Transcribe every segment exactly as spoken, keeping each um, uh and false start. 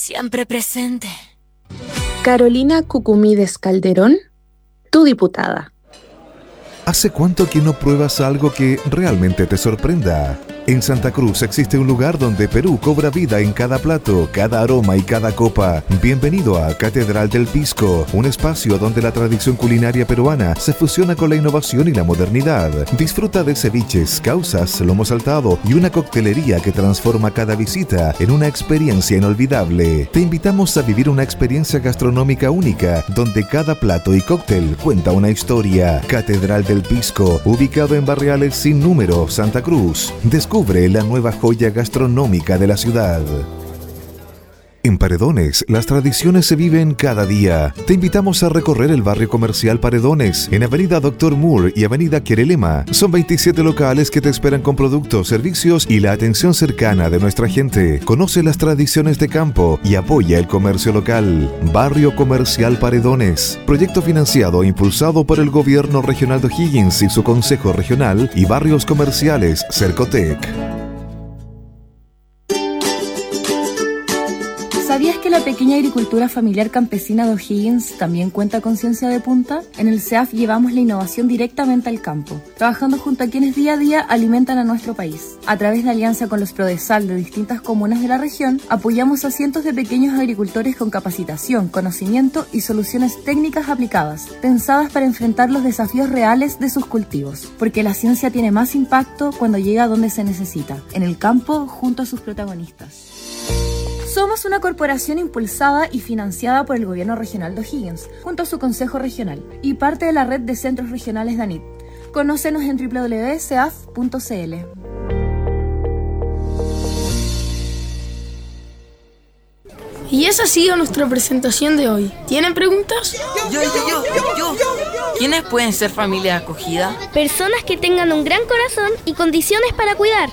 siempre presente. Carolina Cucumides Calderón, tu diputada. ¿Hace cuánto que no pruebas algo que realmente te sorprenda? En Santa Cruz existe un lugar donde Perú cobra vida en cada plato, cada aroma y cada copa. Bienvenido a Catedral del Pisco, un espacio donde la tradición culinaria peruana se fusiona con la innovación y la modernidad. Disfruta de ceviches, causas, lomo saltado y una coctelería que transforma cada visita en una experiencia inolvidable. Te invitamos a vivir una experiencia gastronómica única, donde cada plato y cóctel cuenta una historia. Catedral del Pisco, ubicado en Barriales Sin Número, Santa Cruz. Descubre la nueva joya gastronómica de la ciudad. En Paredones, las tradiciones se viven cada día. Te invitamos a recorrer el barrio comercial Paredones, en Avenida Doctor Moore y Avenida Querelema. Son veintisiete locales que te esperan con productos, servicios y la atención cercana de nuestra gente. Conoce las tradiciones de campo y apoya el comercio local. Barrio Comercial Paredones. Proyecto financiado e impulsado por el Gobierno Regional de O'Higgins y su Consejo Regional y Barrios Comerciales Cercotec. ¿Sabías que la pequeña agricultura familiar campesina de O'Higgins también cuenta con ciencia de punta? En el C E A F llevamos la innovación directamente al campo, trabajando junto a quienes día a día alimentan a nuestro país. A través de alianza con los Prodesal de distintas comunas de la región, apoyamos a cientos de pequeños agricultores con capacitación, conocimiento y soluciones técnicas aplicadas, pensadas para enfrentar los desafíos reales de sus cultivos. Porque la ciencia tiene más impacto cuando llega a donde se necesita, en el campo junto a sus protagonistas. Somos una corporación impulsada y financiada por el Gobierno Regional de O'Higgins, junto a su Consejo Regional, y parte de la red de centros regionales de ANIT. Conócenos en doble u doble u doble u punto c e a f punto c l. Y esa ha sido nuestra presentación de hoy. ¿Tienen preguntas? Yo, yo, yo, yo. ¿Quiénes pueden ser familia acogida? Personas que tengan un gran corazón y condiciones para cuidar.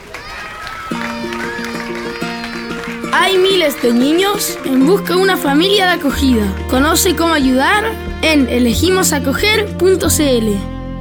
Hay miles de niños en busca de una familia de acogida. Conoce cómo ayudar en elegimos acoger punto c l.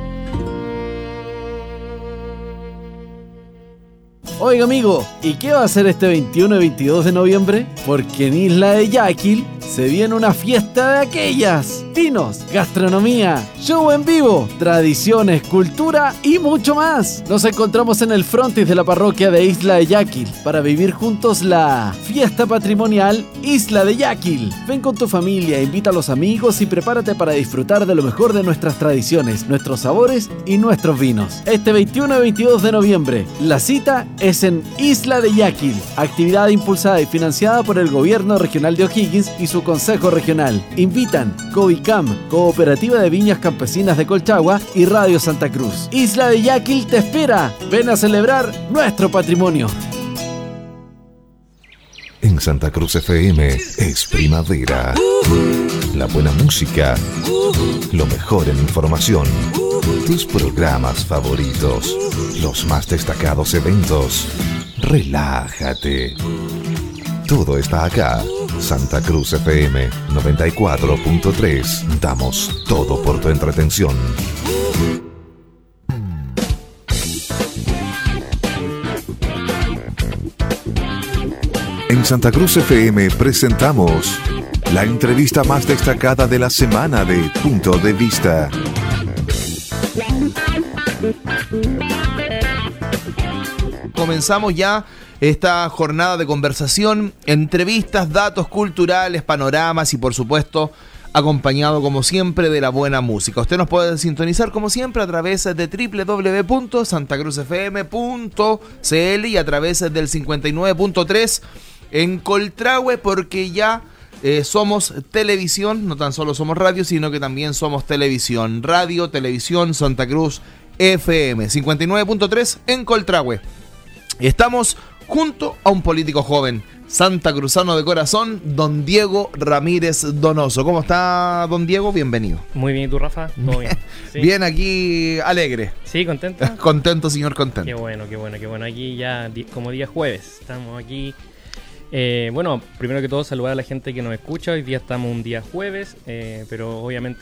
Oiga amigo, ¿y qué va a hacer este veintiuno y veintidós de noviembre? Porque en Isla de Yaquil se viene una fiesta de aquellas. Vinos, gastronomía, show en vivo, tradiciones, cultura y mucho más. Nos encontramos en el frontis de la parroquia de Isla de Yaquil para vivir juntos la fiesta patrimonial Isla de Yaquil. Ven con tu familia, invita a los amigos y prepárate para disfrutar de lo mejor de nuestras tradiciones, nuestros sabores y nuestros vinos. Este veintiuno y veintidós de noviembre, la cita es en Isla de Yaquil, actividad impulsada y financiada por el Gobierno Regional de O'Higgins y su Consejo Regional. Invitan Covicam, Cooperativa de Viñas Campesinas de Colchagua y Radio Santa Cruz. Isla de Yaquil te espera. Ven a celebrar nuestro patrimonio. En Santa Cruz F M es primavera. La buena música, lo mejor en información, tus programas favoritos, los más destacados eventos. Relájate. Todo está acá. Santa Cruz F M noventa y cuatro punto tres. Damos todo por tu entretención. En Santa Cruz F M presentamos la entrevista más destacada de la semana de Punto de Vista. Comenzamos ya esta jornada de conversación, entrevistas, datos culturales, panoramas y por supuesto acompañado como siempre de la buena música. Usted nos puede sintonizar como siempre a través de doble u doble u doble u punto santa cruz f m punto c l y a través del cincuenta y nueve punto tres en Coltrahue, porque ya eh, somos televisión, no tan solo somos radio, sino que también somos televisión. Radio, televisión, Santa Cruz F M, cincuenta y nueve punto tres en Coltrahue. Estamos junto a un político joven, santacruzano de corazón, don Diego Ramírez Donoso. ¿Cómo está, don Diego? Bienvenido. Muy bien, ¿y tú, Rafa? Todo bien. ¿Sí? Bien, aquí alegre. ¿Sí? ¿Contento? Contento, señor, contento. Qué bueno, qué bueno, qué bueno. Aquí ya como día jueves, estamos aquí. Eh, bueno, primero que todo saludar a la gente que nos escucha. Hoy día estamos un día jueves, eh, pero obviamente